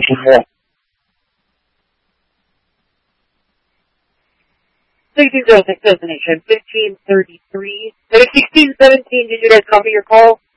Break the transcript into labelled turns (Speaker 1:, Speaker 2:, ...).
Speaker 1: Destination 1533. 1617, did you guys copy your call?